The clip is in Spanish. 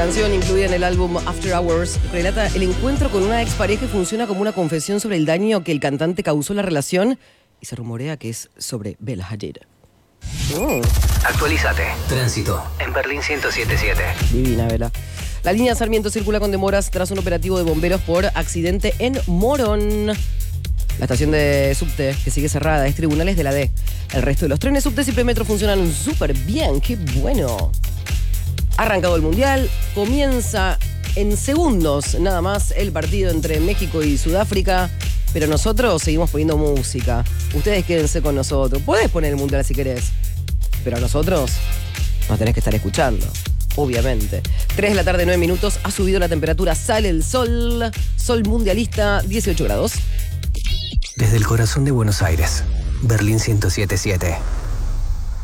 canción, incluida en el álbum After Hours, relata el encuentro con una expareja y funciona como una confesión sobre el daño que el cantante causó a la relación y se rumorea que es sobre Bella Hadid. Actualízate. Tránsito en Berlín 107.7. Divina, Bella. La línea Sarmiento circula con demoras tras un operativo de bomberos por accidente en Morón. La estación de subte, que sigue cerrada, es Tribunales de la D. El resto de los trenes, subtes y premetro funcionan súper bien. ¡Qué bueno! Ha arrancado el Mundial. Comienza en segundos nada más el partido entre México y Sudáfrica. Pero nosotros seguimos poniendo música. Ustedes quédense con nosotros. Podés poner el Mundial si querés. Pero a nosotros nos tenés que estar escuchando. Obviamente. 3 de la tarde, 9 minutos. Ha subido la temperatura. Sale el sol. Sol mundialista, 18 grados. Desde el corazón de Buenos Aires, Berlín 107.7.